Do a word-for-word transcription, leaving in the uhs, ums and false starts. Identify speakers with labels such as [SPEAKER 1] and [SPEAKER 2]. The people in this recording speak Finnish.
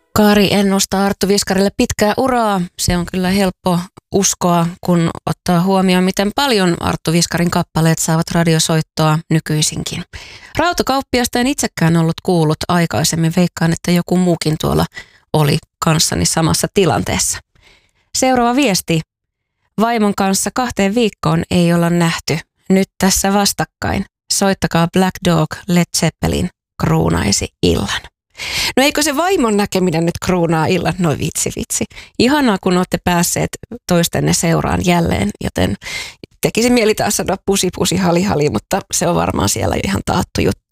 [SPEAKER 1] Kaari ennustaa Arttu Viskarille pitkää uraa. Se on kyllä helppo uskoa, kun ottaa huomioon, miten paljon Arttu Viskarin kappaleet saavat radiosoittoa nykyisinkin. Rautakauppiasta en itsekään ollut kuullut aikaisemmin. Veikkaan, että joku muukin tuolla oli kanssani samassa tilanteessa. Seuraava viesti. Vaimon kanssa kahteen viikkoon ei olla nähty. Nyt tässä vastakkain. Soittakaa Black Dog, Led Zeppelin kruunaisi illan. No eikö se vaimon näkeminen nyt kruunaa illan? No vitsi vitsi. Ihanaa, kun olette päässeet toistenne seuraan jälleen, joten tekisi mieli taas sanoa pusi pusi hali hali, mutta se on varmaan siellä ihan taattu juttu.